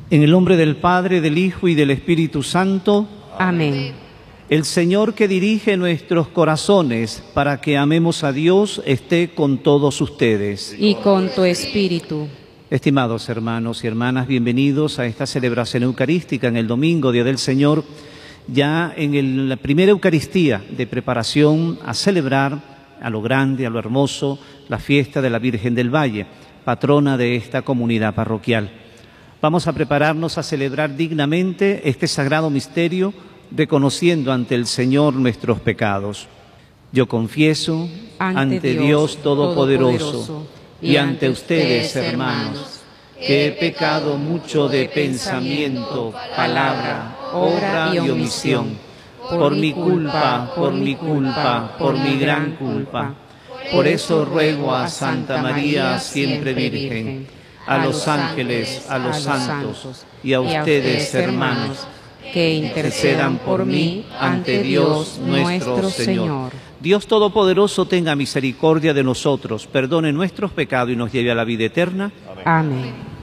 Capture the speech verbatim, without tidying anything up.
En el nombre del Padre, del Hijo y del Espíritu Santo. Amén. El Señor que dirige nuestros corazones para que amemos a Dios esté con todos ustedes. Y con tu espíritu. Estimados hermanos y hermanas, bienvenidos a esta celebración eucarística en el domingo, Día del Señor, ya en el, la primera Eucaristía de preparación a celebrar a lo grande, a lo hermoso, la fiesta de la Virgen del Valle, patrona de esta comunidad parroquial. Vamos a prepararnos a celebrar dignamente este sagrado misterio, reconociendo ante el Señor nuestros pecados. Yo confieso ante, ante Dios, Dios Todopoderoso, Todopoderoso y ante ustedes, hermanos, que he pecado mucho de pensamiento, palabra, obra y omisión, por mi culpa, por mi culpa, por mi gran culpa. Por eso ruego a Santa María, siempre Virgen, a los ángeles, a los santos y a ustedes, hermanos, que intercedan por mí ante Dios nuestro Señor. Dios Todopoderoso tenga misericordia de nosotros, perdone nuestros pecados y nos lleve a la vida eterna. Amén.